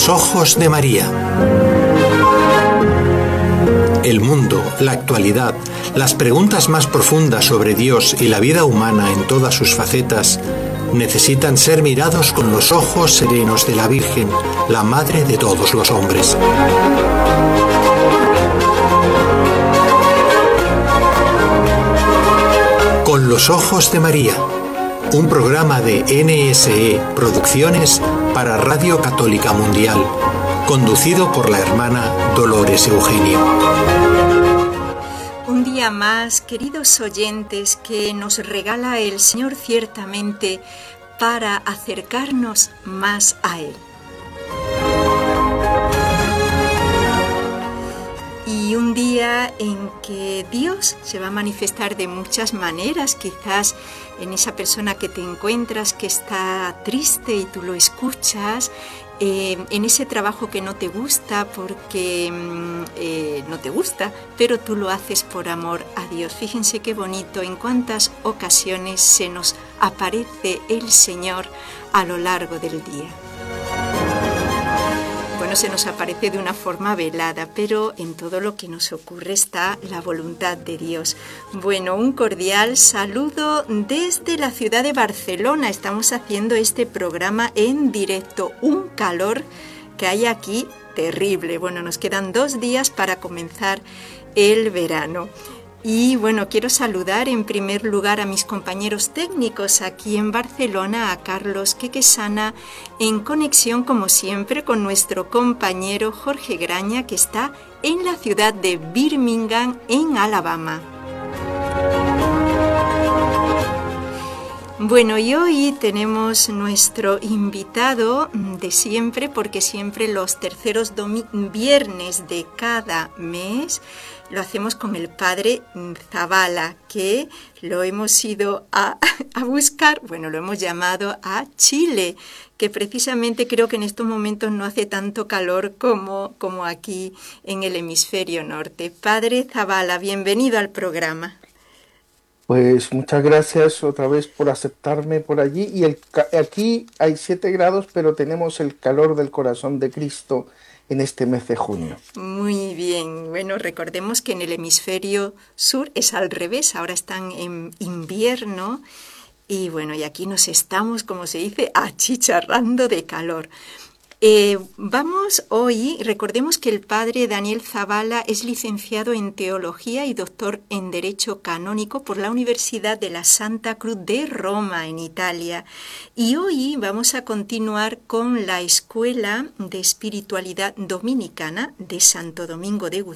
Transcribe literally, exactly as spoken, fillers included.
los ojos de María. El mundo, la actualidad, las preguntas más profundas sobre Dios y la vida humana en todas sus facetas necesitan ser mirados con los ojos serenos de la Virgen, la Madre de todos los hombres. Con los ojos de María, un programa de N S E Producciones para Radio Católica Mundial, conducido por la hermana Dolores Eugenio. Un día más, queridos oyentes, que nos regala el Señor ciertamente para acercarnos más a Él. Y un día en que Dios se va a manifestar de muchas maneras, quizás en esa persona que te encuentras que está triste y tú lo escuchas, eh, en ese trabajo que no te gusta porque eh, no te gusta, pero tú lo haces por amor a Dios. Fíjense qué bonito, en cuántas ocasiones se nos aparece el Señor a lo largo del día. Bueno, se nos aparece de una forma velada, pero en todo lo que nos ocurre está la voluntad de Dios. Bueno, un cordial saludo desde la ciudad de Barcelona. Estamos haciendo este programa en directo. Un calor que hay aquí terrible. Bueno, nos quedan dos días para comenzar el verano. Y bueno, quiero saludar en primer lugar a mis compañeros técnicos aquí en Barcelona, a Carlos Quequesana, en conexión como siempre con nuestro compañero Jorge Graña, que está en la ciudad de Birmingham, en Alabama. Bueno, y hoy tenemos nuestro invitado de siempre, porque siempre los terceros viernes de cada mes lo hacemos con el padre Zavala, que lo hemos ido a, a buscar, bueno, lo hemos llamado a Chile, que precisamente creo que en estos momentos no hace tanto calor como, como aquí en el hemisferio norte. Padre Zavala, bienvenido al programa. Pues muchas gracias otra vez por aceptarme por allí. Y el, aquí hay siete grados, pero tenemos el calor del corazón de Cristo en este mes de junio. Muy bien. Bueno, recordemos que en el hemisferio sur es al revés. Ahora están en invierno y bueno, y aquí nos estamos, como se dice, achicharrando de calor. Eh, vamos hoy, recordemos que el padre Daniel Zavala es licenciado en Teología y doctor en Derecho Canónico por la Universidad de la Santa Cruz de Roma, en Italia. Y hoy vamos a continuar con la Escuela de Espiritualidad Dominicana de Santo Domingo de Guzmán.